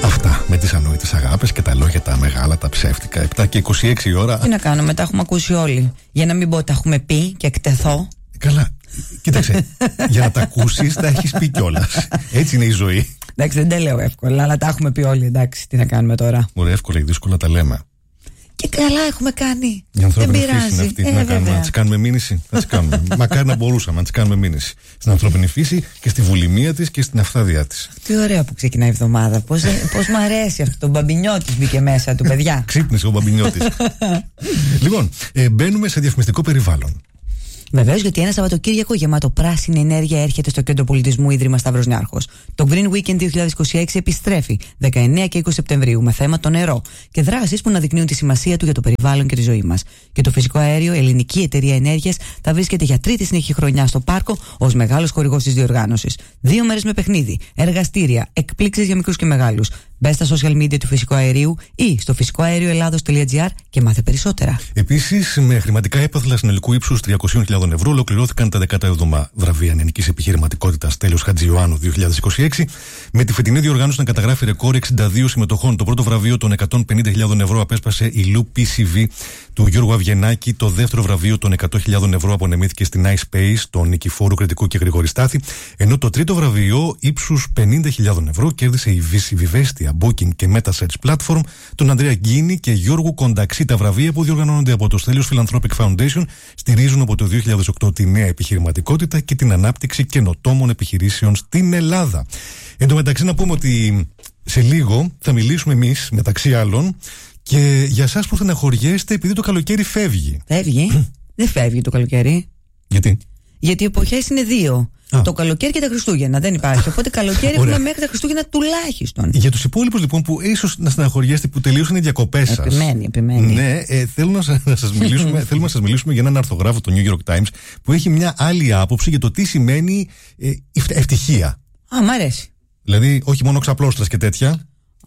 Αυτά με τις ανόητες αγάπες και τα λόγια τα μεγάλα, τα ψεύτικα. 7 και 26 η ώρα. Τι να κάνουμε, τα έχουμε ακούσει όλοι. Για να μην πω τα έχουμε πει και εκτεθώ. Καλά. Κοίταξε, για να τα ακούσεις τα έχεις πει κιόλας. Έτσι είναι η ζωή. Εντάξει, δεν τα λέω εύκολα, αλλά τα έχουμε πει όλοι. Εντάξει, τι να κάνουμε τώρα. Ωραία, εύκολα ή δύσκολα τα λέμε. Και καλά έχουμε κάνει. Η ανθρώπινη δεν φύση είναι αυτή. Να τις κάνουμε μήνυση. Θα τις κάνουμε. Μακάρι να μπορούσαμε να τις κάνουμε μήνυση. Στην ανθρώπινη φύση και στη βουλημία της και στην αυθάδειά της. Τι ωραία που ξεκινάει η εβδομάδα. Πώς μ' αρέσει αυτό. Το μπαμπινιώτης μπήκε μέσα του, παιδιά. Ξύπνησε ο μπαμπινιώτης. Λοιπόν, μπαίνουμε σε διαφημιστικό περιβάλλον. Βεβαίως, γιατί ένα Σαββατοκύριακο γεμάτο πράσινη ενέργεια έρχεται στο Κέντρο Πολιτισμού Ίδρυμα Σταύρος Νιάρχος. Το Green Weekend 2026 επιστρέφει 19 και 20 Σεπτεμβρίου με θέμα το νερό και δράσεις που αναδεικνύουν τη σημασία του για το περιβάλλον και τη ζωή μας. Και το φυσικό αέριο, ελληνική εταιρεία ενέργειας, θα βρίσκεται για τρίτη συνεχή χρονιά στο πάρκο ως μεγάλος χορηγός της διοργάνωσης. 2 μέρες με παιχνίδι, εργαστήρια, εκπλήξεις για μικρούς και μεγάλους. Μπες στα social media του φυσικού αερίου ή στο φυσικοαερioελλάδος.gr και μάθε περισσότερα. Επίσης, με χρηματικά έπαθλα συνολικού ύψους 300.000 ευρώ, ολοκληρώθηκαν τα 17 βραβεία νεανικής επιχειρηματικότητας Τέλειος Χατζιωάννου 2026, με τη φετινή διοργάνωση να καταγράφει ρεκόρ 62 συμμετοχών. Το πρώτο βραβείο των 150.000 ευρώ απέσπασε η Λου PCV του Γιώργου Αυγενάκη. Το δεύτερο βραβείο των 100.000 ευρώ απονεμήθηκε στην iSpace, τον Νικηφόρου Κρητικού και Γρηγόρη Στάθη. Ενώ το τρίτο βραβείο ύψους 50.000 ευρώ κέρδισε η Vivestia Booking και MetaSearch Platform, τον Ανδρέα Γκίνη και Γιώργου Κονταξή. Τα βραβεία που διοργανώνονται από το Στέλιος Philanthropic Foundation στηρίζουν από το 2008 τη νέα επιχειρηματικότητα και την ανάπτυξη καινοτόμων επιχειρήσεων στην Ελλάδα. Εν τω μεταξύ, να πούμε ότι σε λίγο θα μιλήσουμε εμείς, μεταξύ άλλων, και για εσάς που στεναχωριέστε επειδή το καλοκαίρι φεύγει. Φεύγει? Δεν φεύγει το καλοκαίρι. Γιατί? Γιατί οι εποχές είναι 2. Το καλοκαίρι και τα Χριστούγεννα. Δεν υπάρχει. Οπότε καλοκαίρι έχουμε μέχρι τα Χριστούγεννα τουλάχιστον. Για τους υπόλοιπους λοιπόν που ίσως να στεναχωριέστε που τελείωσαν οι διακοπές σας. Επιμένει. Ναι, θέλουμε να σας μιλήσουμε για έναν αρθογράφο του New York Times που έχει μια άλλη άποψη για το τι σημαίνει ευτυχία. Μ' αρέσει. Δηλαδή, όχι μόνο ξαπλώστρας και τέτοια.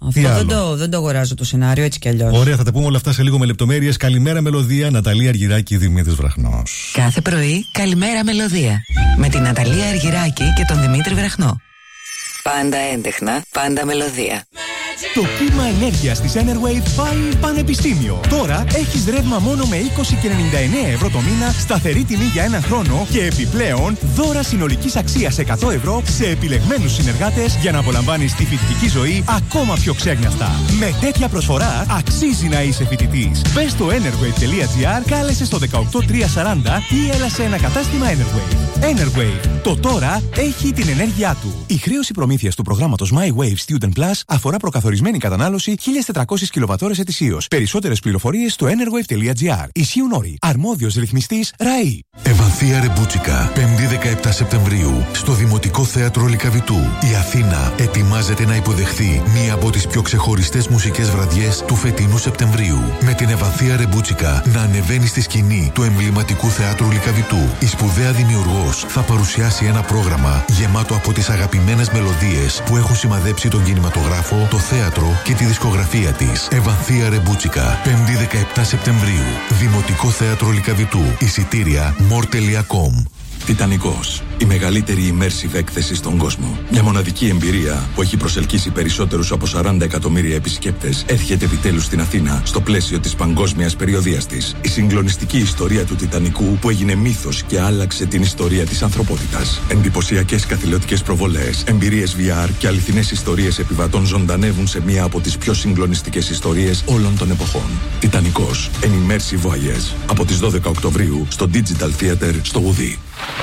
Αυτό δεν το αγοράζω το σενάριο, έτσι κι αλλιώς. Ωραία, θα τα πούμε όλα αυτά σε λίγο με λεπτομέρειες. Καλημέρα Μελωδία, Ναταλία Αργυράκη, Δημήτρης Βραχνός. Κάθε πρωί, καλημέρα Μελωδία. Με την Ναταλία Αργυράκη και τον Δημήτρη Βραχνό. Πάντα έντεχνα, πάντα μελωδία. Το κύμα ενέργειας της Enerwave πάει πανεπιστήμιο. Τώρα έχεις ρεύμα μόνο με 20 και 99 ευρώ το μήνα, σταθερή τιμή για έναν χρόνο και επιπλέον δώρα συνολικής αξίας 100 ευρώ σε επιλεγμένους συνεργάτες για να απολαμβάνεις τη φοιτητική ζωή ακόμα πιο ξέγνιαστα. Με τέτοια προσφορά αξίζει να είσαι φοιτητής. Μπες στο enerwave.gr, κάλεσε στο 18340 ή έλα σε ένα κατάστημα Enerwave. Enerwave. Το τώρα έχει την ενέργειά του. Η χρέωση προμήθειας του προγράμματος My Wave Student Plus αφορά προκαθορισμένη κατανάλωση 1.400 κιλοβατώρες ετησίως. Περισσότερες πληροφορίες στο enerwave.gr. Ισχύουν όροι. Αρμόδιος ρυθμιστής ΡΑΗ. Ευανθία Ρεμπούτσικα, 5η 17 Σεπτεμβρίου, στο Δημοτικό Θέατρο Λυκαβητού. Η Αθήνα ετοιμάζεται να υποδεχθεί μία από τις πιο ξεχωριστές μουσικές βραδιές του φετινού Σεπτεμβρίου. Με την Ευανθία Ρεμπούτσικα να ανεβαίνει στη σκηνή του εμβληματικού Θεάτρου Λυκαβητού. Η σπουδαία δημιουργός θα παρουσιάσει ένα πρόγραμμα γεμάτο από τις αγαπημένες μελωδίες που έχουν σημαδέψει τον κινηματογράφο, το θέατρο και τη δισκογραφία της. Ευανθία Ρεμπούτσικα, 5η 17 Σεπτεμβρίου, Δημοτικό Θέατρο Λυκαβητού. Εισιτήρια more.com. Τιτανικός. Η μεγαλύτερη immersive έκθεση στον κόσμο. Μια μοναδική εμπειρία που έχει προσελκύσει περισσότερους από 40 εκατομμύρια επισκέπτες έρχεται επιτέλους στην Αθήνα στο πλαίσιο της παγκόσμιας περιοδείας της. Η συγκλονιστική ιστορία του Τιτανικού που έγινε μύθος και άλλαξε την ιστορία της ανθρωπότητας. Εντυπωσιακές καθηλωτικές προβολές, εμπειρίες VR και αληθινές ιστορίες επιβατών ζωντανεύουν σε μία από τις πιο συγκλονιστικές ιστορίες όλων των εποχών. Τιτανικός. An immersive voyage. Από τις 12 Οκτωβρίου στο Digital Theater στο Γουδί.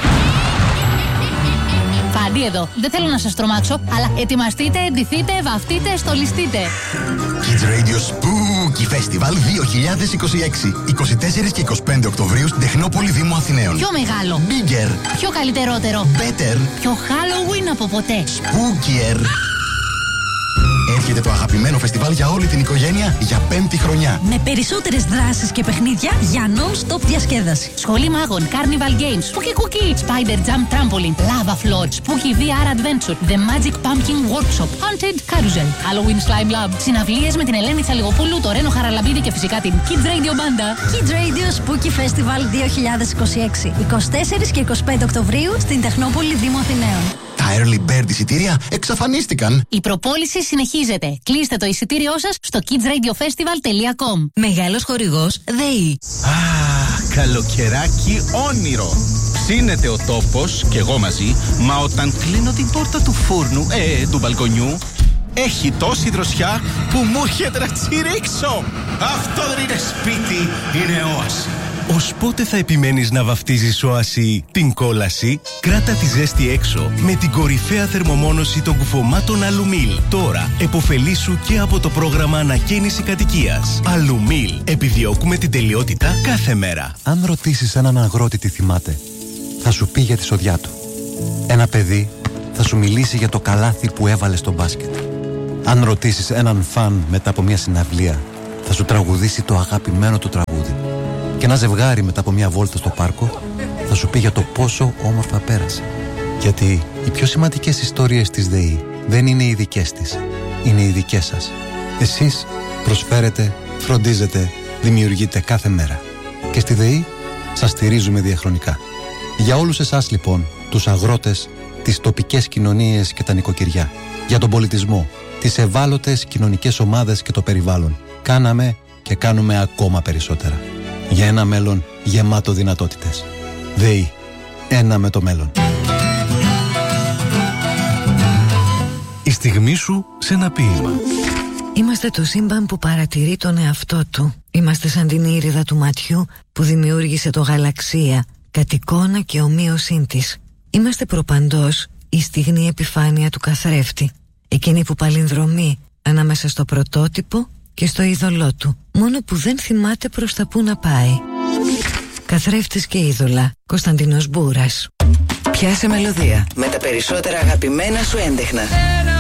Φάντι εδώ. Δεν θέλω να σας τρομάξω, αλλά ετοιμαστείτε, ντυθείτε, βαφτείτε, στολιστείτε. Kids Radio Spooky Festival 2026. 24 και 25 Οκτωβρίου στην Τεχνόπολη Δήμου Αθηναίων. Πιο μεγάλο. Bigger. Πιο καλυτερότερο. Better. Πιο Halloween από ποτέ. Spookier. Έρχεται το αγαπημένο φεστιβάλ για όλη την οικογένεια για 5η χρονιά. Με περισσότερες δράσεις και παιχνίδια για non-stop διασκέδαση. Σχολή μάγων, Carnival Games, Spooky Cookie, Spider Jump Trampoline, Lava Floor, Spooky VR Adventure, The Magic Pumpkin Workshop, Haunted Carousel, Halloween Slime Lab. Συναυλίες με την Ελένη Θαλιγοπούλου, το Ρένο Χαραλαμπίδη και φυσικά την Kids Radio Banda. Kids Radio Spooky Festival 2026. 24 και 25 Οκτωβρίου στην Τεχνόπολη Δήμου Αθηναίων. Τα early bird εισιτήρια εξαφανίστηκαν. Η προπόληση συνεχίζεται. Κλείστε το εισιτήριό σας στο kidsradiofestival.com. Μεγάλος χορηγός ΔΕΗ. Καλοκαιράκι όνειρο. Ψήνεται ο τόπος και εγώ μαζί, μα όταν κλείνω την πόρτα του φούρνου, του μπαλκονιού, έχει τόση δροσιά που μου έρχεται να τσιρίξω. Αυτό δεν είναι σπίτι, είναι όαση. Ως πότε θα επιμένεις να βαφτίζεις όαση την κόλαση? Κράτα τη ζέστη έξω με την κορυφαία θερμομόνωση των κουφωμάτων Αλουμίλ. Τώρα εποφελήσου και από το πρόγραμμα ανακαίνιση κατοικίας. Αλουμίλ. Επιδιώκουμε την τελειότητα κάθε μέρα. Αν ρωτήσεις έναν αγρότη τι θυμάται, θα σου πει για τη σοδιά του. Ένα παιδί θα σου μιλήσει για το καλάθι που έβαλε στο μπάσκετ. Αν ρωτήσεις έναν φαν μετά από μια συναυλία, θα σου τραγουδήσει το αγαπημένο του τραγούδι. Και ένα ζευγάρι μετά από μια βόλτα στο πάρκο θα σου πει για το πόσο όμορφα πέρασε. Γιατί οι πιο σημαντικές ιστορίες της ΔΕΗ δεν είναι οι δικές της, είναι οι δικές σας. Εσείς προσφέρετε, φροντίζετε, δημιουργείτε κάθε μέρα. Και στη ΔΕΗ σας στηρίζουμε διαχρονικά. Για όλους εσάς λοιπόν, τους αγρότες, τις τοπικές κοινωνίες και τα νοικοκυριά, για τον πολιτισμό, τις ευάλωτες κοινωνικές ομάδες και το περιβάλλον, κάναμε και κάνουμε ακόμα περισσότερα. Για ένα μέλλον γεμάτο δυνατότητες. ΔΕΗ. Ένα με το μέλλον. Η στιγμή σου σε ένα ποίημα. Είμαστε το σύμπαν που παρατηρεί τον εαυτό του. Είμαστε σαν την ήριδα του ματιού που δημιούργησε το γαλαξία, κατ' εικόνα και ομοίωσή της. Είμαστε προπαντός η στιγνή επιφάνεια του καθρέφτη, εκείνη που παλινδρομεί ανάμεσα στο πρωτότυπο και στο είδωλό του, μόνο που δεν θυμάται προς τα που να πάει. Καθρέφτης και είδωλα, Κωνσταντίνος Μπούρας. Πιάσε μελωδία με τα περισσότερα αγαπημένα σου έντεχνα.